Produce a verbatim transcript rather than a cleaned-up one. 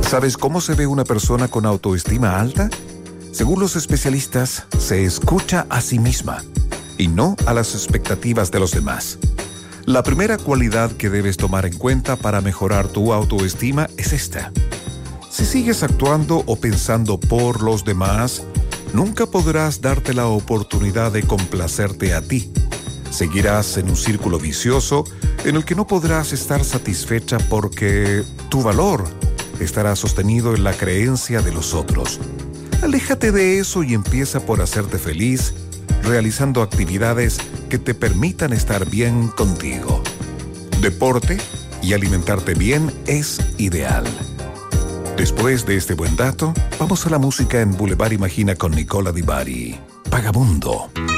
¿Sabes cómo se ve una persona con autoestima alta? Según los especialistas, se escucha a sí misma y no a las expectativas de los demás. La primera cualidad que debes tomar en cuenta para mejorar tu autoestima es esta. Si sigues actuando o pensando por los demás, nunca podrás darte la oportunidad de complacerte a ti. Seguirás en un círculo vicioso en el que no podrás estar satisfecha porque tu valor estará sostenido en la creencia de los otros. Aléjate de eso y empieza por hacerte feliz, realizando actividades que te permitan estar bien contigo. Deporte y alimentarte bien es ideal. Después de este buen dato, vamos a la música en Boulevard Imagina con Nicola Di Bari. Vagabundo.